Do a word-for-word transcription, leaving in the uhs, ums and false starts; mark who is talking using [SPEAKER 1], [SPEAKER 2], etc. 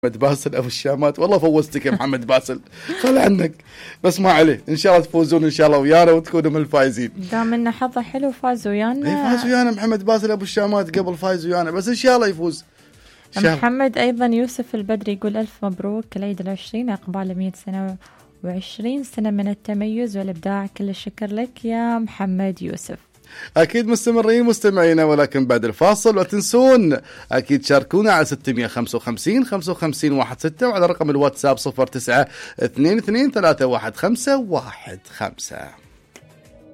[SPEAKER 1] محمد باسل أبو الشامات. والله فوزتك يا محمد باسل، خل عنك، بس ما عليه، إن شاء الله تفوزون إن شاء الله ويانا وتكونوا من الفائزين.
[SPEAKER 2] دام إنه حظه حلو فاز ويانا.
[SPEAKER 1] إيه فاز ويانا محمد باسل أبو الشامات، قبل فايز ويانا، بس إن شاء الله يفوز.
[SPEAKER 2] محمد أيضا يوسف البدري يقول ألف مبروك العيد العشرين، عقبال مئة سنة وعشرين سنة من التميز والإبداع. كل الشكر لك يا محمد يوسف.
[SPEAKER 1] أكيد مستمرين مستمعينا، ولكن بعد الفاصل لا تنسون أكيد شاركونا على ستمية وخمسة وخمسين خمسة وخمسين واحد ستة وعلى رقم الواتساب صفر تسعة اثنين اثنين ثلاثة واحد خمسة واحد خمسة.